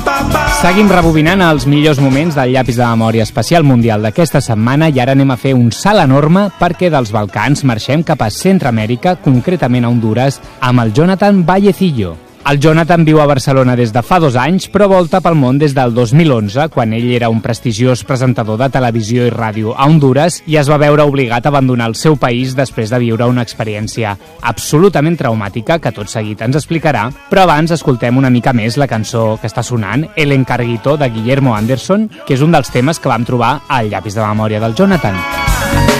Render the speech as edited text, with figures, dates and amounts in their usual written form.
Seguim rebobinant els millors moments del llapis de memòria especial mundial d'aquesta setmana i ara anem a fer un salt enorme perquè dels Balcans marxem cap a Centreamèrica, concretament a Hondures, amb el Jonathan Vallecillo. El Jonathan viu a Barcelona des de fa 2 anys, però volta pel món des del 2011, quan ell era un prestigiós presentador de televisió i ràdio a Hondures i es va veure obligat a abandonar el seu país després de viure una experiència absolutament traumàtica que tot seguit ens explicarà, però abans escoltem una mica més la cançó que està sonant, El Encarguito, de Guillermo Anderson, que és un dels temes que vam trobar al llapis de memòria del Jonathan.